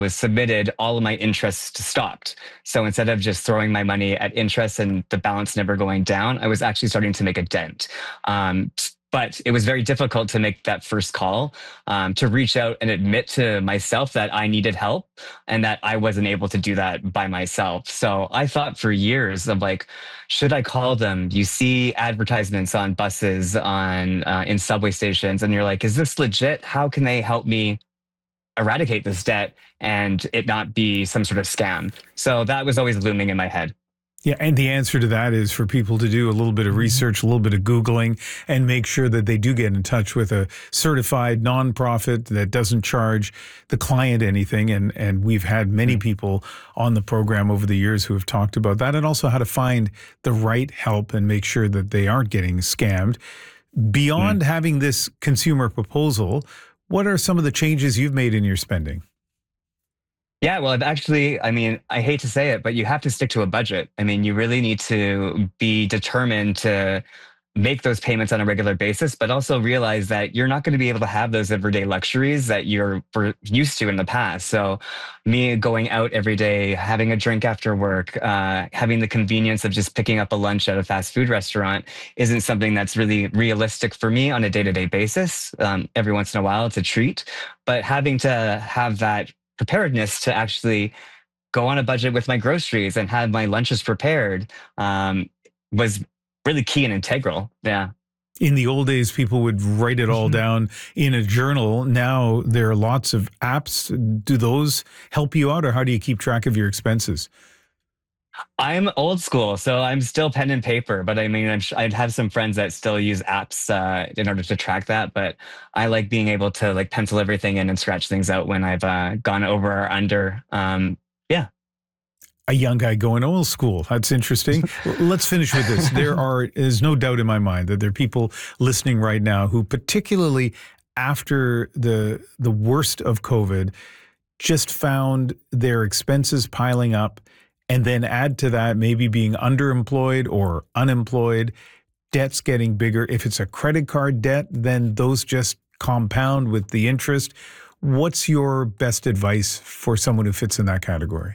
was submitted, all of my interest stopped. So instead of just throwing my money at interest and the balance never going down, I was actually starting to make a dent. But it was very difficult to make that first call, to reach out and admit to myself that I needed help and that I wasn't able to do that by myself. So I thought for years of like, should I call them? You see advertisements on buses, on in subway stations, and you're like, is this legit? How can they help me eradicate this debt and it not be some sort of scam? So that was always looming in my head. Yeah, and the answer to that is for people to do a little bit of research, a little bit of Googling, and make sure that they do get in touch with a certified nonprofit that doesn't charge the client anything. And we've had many people on the program over the years who have talked about that, and also how to find the right help and make sure that they aren't getting scammed. Beyond having this consumer proposal, what are some of the changes you've made in your spending? Yeah, well, I've actually, I mean, I hate to say it, but you have to stick to a budget. I mean, you really need to be determined to make those payments on a regular basis, but also realize that you're not going to be able to have those everyday luxuries that you're used to in the past. So, me going out every day, having a drink after work, having the convenience of just picking up a lunch at a fast food restaurant isn't something that's really realistic for me on a day-to-day basis. Every once in a while, it's a treat, but having to have that preparedness to actually go on a budget with my groceries and have my lunches prepared was really key and integral. Yeah. In the old days, people would write it all down in a journal. Now there are lots of apps. Do those help you out, or how do you keep track of your expenses? I'm old school, so I'm still pen and paper. But I mean, I'd have some friends that still use apps in order to track that. But I like being able to like pencil everything in and scratch things out when I've gone over or under. Yeah. A young guy going old school. That's interesting. Let's finish with this. There's no doubt in my mind that there are people listening right now who, particularly after the worst of COVID, just found their expenses piling up. And then add to that maybe being underemployed or unemployed, debts getting bigger. If it's a credit card debt, then those just compound with the interest. What's your best advice for someone who fits in that category?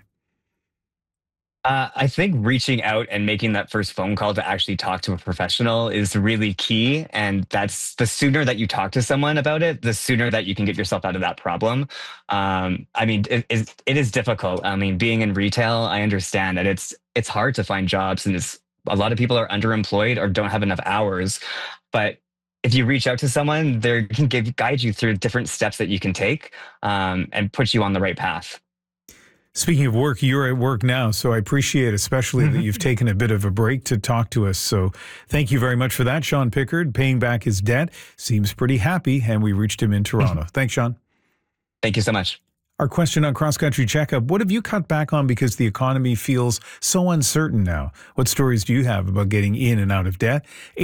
I think reaching out and making that first phone call to actually talk to a professional is really key. And that's the sooner that you talk to someone about it, the sooner that you can get yourself out of that problem. I mean, it is difficult. I mean, being in retail, I understand that it's hard to find jobs, and a lot of people are underemployed or don't have enough hours. But if you reach out to someone, they can guide you through different steps that you can take, and put you on the right path. Speaking of work, you're at work now, so I appreciate especially that you've taken a bit of a break to talk to us. So thank you very much for that. Sean Pickard, paying back his debt, seems pretty happy, and we reached him in Toronto. Thanks, Sean. Thank you so much. Our question on Cross Country Checkup: what have you cut back on because the economy feels so uncertain now? What stories do you have about getting in and out of debt?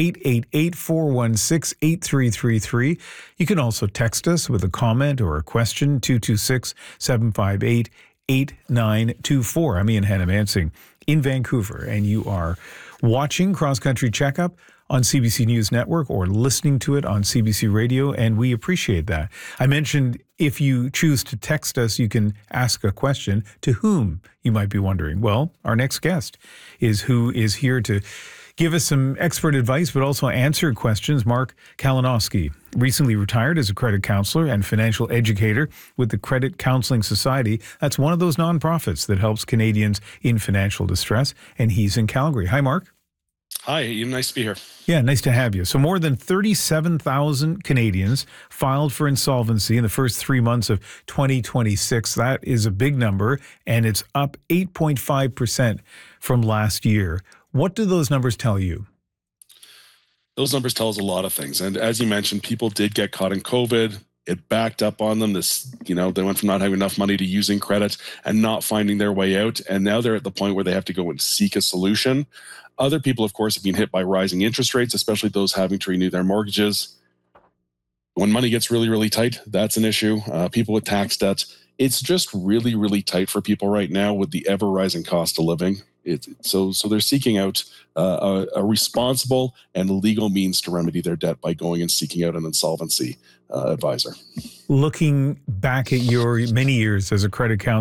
888-416-8333. You can also text us with a comment or a question, 226-758-8924. I'm Ian Hannah-Mansing in Vancouver, and you are watching Cross Country Checkup on CBC News Network or listening to it on CBC Radio, and we appreciate that. I mentioned if you choose to text us, you can ask a question. To whom, you might be wondering? Well, our next guest is who is here to give us some expert advice, but also answer questions. Mark Kalinowski recently retired as a credit counselor and financial educator with the Credit Counseling Society. That's one of those nonprofits that helps Canadians in financial distress, and he's in Calgary. Hi, Mark. Hi, Ian. Nice to be here. Yeah, nice to have you. So more than 37,000 Canadians filed for insolvency in the first 3 months of 2026. That is a big number, and it's up 8.5% from last year. What do those numbers tell you? Those numbers tell us a lot of things. And as you mentioned, people did get caught in COVID. It backed up on them. They went from not having enough money to using credit and not finding their way out. And now they're at the point where they have to go and seek a solution. Other people, of course, have been hit by rising interest rates, especially those having to renew their mortgages. When money gets really, really tight, that's an issue. People with tax debts. It's just really, really tight for people right now with the ever rising cost of living. So they're seeking out a responsible and legal means to remedy their debt by going and seeking out an insolvency advisor. Looking back at your many years as a credit counselor,